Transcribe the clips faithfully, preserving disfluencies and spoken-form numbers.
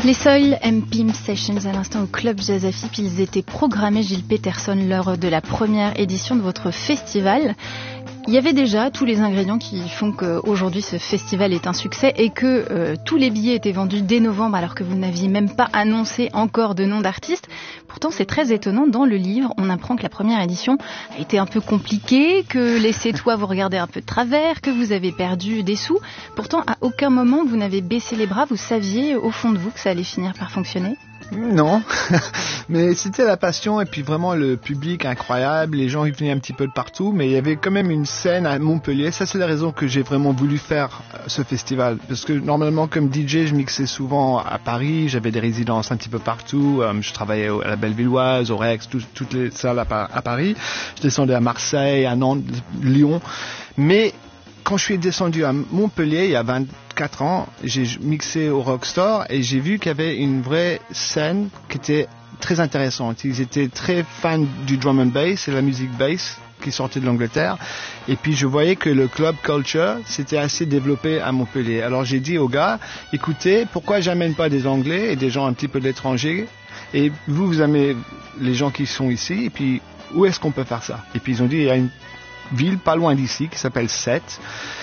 Les Soil M P M Sessions à l'instant au Club Jazz Afip, ils étaient programmés, Gilles Peterson, lors de la première édition de votre festival. Il y avait déjà tous les ingrédients qui font qu'aujourd'hui ce festival est un succès et que euh, tous les billets étaient vendus dès novembre alors que vous n'aviez même pas annoncé encore de nom d'artiste. Pourtant c'est très étonnant, dans le livre on apprend que la première édition a été un peu compliquée, que les Sétois vous regardaient un peu de travers, que vous avez perdu des sous. Pourtant à aucun moment vous n'avez baissé les bras, vous saviez au fond de vous que ça allait finir par fonctionner? Non, mais c'était la passion et puis vraiment le public incroyable, les gens ils venaient un petit peu de partout, mais il y avait quand même une scène à Montpellier. Ça c'est la raison que j'ai vraiment voulu faire ce festival, parce que normalement comme D J je mixais souvent à Paris, j'avais des résidences un petit peu partout, je travaillais à la Bellevilloise, au Rex, tout, toutes les salles à, à Paris, je descendais à Marseille, à Nantes, Lyon, mais quand je suis descendu à Montpellier il y a vingt-quatre ans, j'ai mixé au Rockstore et j'ai vu qu'il y avait une vraie scène qui était très intéressante. Ils étaient très fans du drum and bass et la musique bass qui sortait de l'Angleterre. Et puis je voyais que le club culture s'était assez développé à Montpellier. Alors j'ai dit aux gars, écoutez, pourquoi j'amène pas des Anglais et des gens un petit peu de l'étranger? Et vous, vous aimez les gens qui sont ici, et puis où est-ce qu'on peut faire ça? Et puis ils ont dit, il y a une ville pas loin d'ici qui s'appelle Sète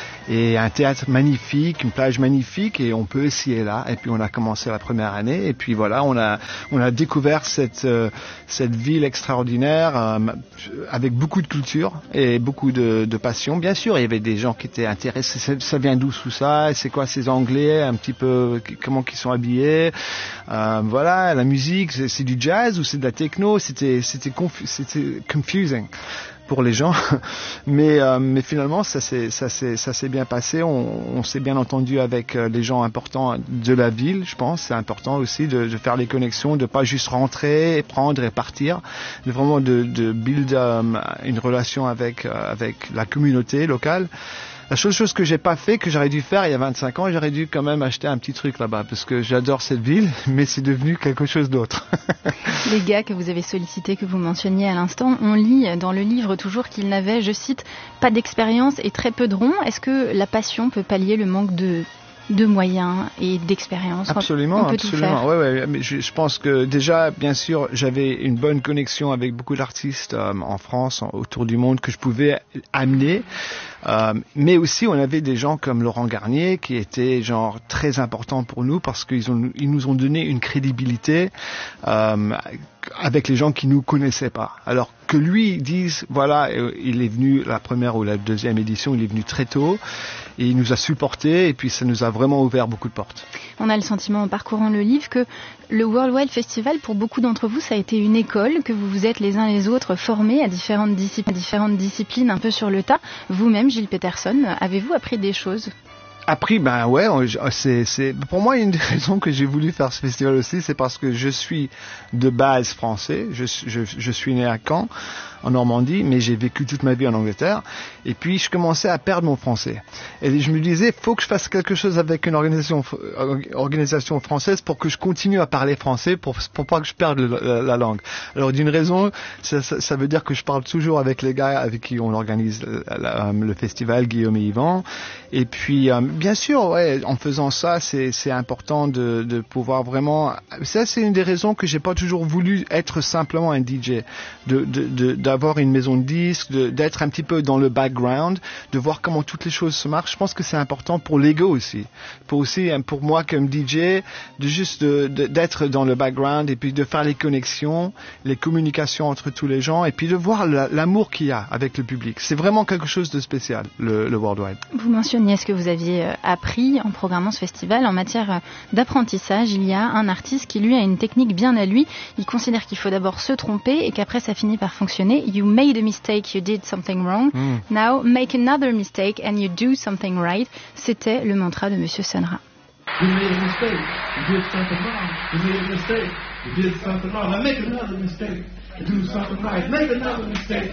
et un théâtre magnifique, une plage magnifique, et on peut essayer là. Et puis on a commencé la première année et puis voilà, on a on a découvert cette euh, cette ville extraordinaire euh, avec beaucoup de culture et beaucoup de, de passion. Bien sûr, il y avait des gens qui étaient intéressés. Ça, ça vient d'où tout ça? C'est quoi ces Anglais? Un petit peu comment ils sont habillés? Euh, voilà, la musique, c'est, c'est du jazz ou c'est de la techno? C'était c'était confu- c'était confusing pour les gens, mais euh, mais finalement ça s'est ça s'est ça s'est bien passé. On, on s'est bien entendu avec euh, les gens importants de la ville. Je pense c'est important aussi de, de faire les connexions, de pas juste rentrer et prendre et partir, de vraiment de, de build um, une relation avec euh, avec la communauté locale. La seule chose que j'ai pas fait, que j'aurais dû faire il y a vingt-cinq ans, j'aurais dû quand même acheter un petit truc là-bas, parce que j'adore cette ville, mais c'est devenu quelque chose d'autre. Les gars que vous avez sollicités, que vous mentionniez à l'instant, on lit dans le livre toujours qu'ils n'avaient, je cite, pas d'expérience et très peu de ronds. Est-ce que la passion peut pallier le manque de de moyens et d'expérience? Absolument, absolument. Ouais, ouais. Mais je, je pense que déjà, bien sûr, j'avais une bonne connexion avec beaucoup d'artistes euh, en France, en, autour du monde, que je pouvais amener. Euh, mais aussi, on avait des gens comme Laurent Garnier qui étaient genre très importants pour nous parce qu'ils ont, ils nous ont donné une crédibilité euh, avec les gens qui nous connaissaient pas. Alors que lui dise, voilà, il est venu la première ou la deuxième édition, il est venu très tôt et il nous a supportés et puis ça nous a vraiment ouvert beaucoup de portes. On a le sentiment en parcourant le livre que le Worldwide Festival, pour beaucoup d'entre vous, ça a été une école, que vous vous êtes les uns les autres formés à différentes, discipl- à différentes disciplines un peu sur le tas. Vous-même, Gilles Peterson, avez-vous appris des choses? Appris, ben ouais, c'est, c'est, pour moi, une des raisons que j'ai voulu faire ce festival aussi, c'est parce que je suis de base français, je, je, je suis né à Caen, en Normandie, mais j'ai vécu toute ma vie en Angleterre, et puis je commençais à perdre mon français. Et je me disais, faut que je fasse quelque chose avec une organisation, organisation française pour que je continue à parler français, pour, pour pas que je perde le, la, la langue. Alors d'une raison, ça, ça, ça veut dire que je parle toujours avec les gars avec qui on organise la, la, le festival, Guillaume et Yvan, et puis euh, bien sûr, ouais, en faisant ça, c'est, c'est important de, de pouvoir vraiment. Ça, c'est une des raisons que j'ai pas toujours voulu être simplement un D J, de, de, de, d'avoir une maison de disques, de, d'être un petit peu dans le background, de voir comment toutes les choses se marchent. Je pense que c'est important pour l'ego aussi, pour aussi pour moi comme D J, de juste de, de, d'être dans le background et puis de faire les connexions, les communications entre tous les gens et puis de voir la, l'amour qu'il y a avec le public. C'est vraiment quelque chose de spécial, le, le Worldwide. Vous mentionniez ce que vous aviez appris en programmant ce festival en matière d'apprentissage. Il y a un artiste qui lui a une technique bien à lui. Il considère qu'il faut d'abord se tromper et qu'après ça finit par fonctionner. You made a mistake, you did something wrong. Mm. Now make another mistake and you do something right. C'était le mantra de Monsieur Sun Ra. You made a mistake, you did something wrong. You made a mistake, you did something wrong. Now make another mistake, do something right. Make another mistake.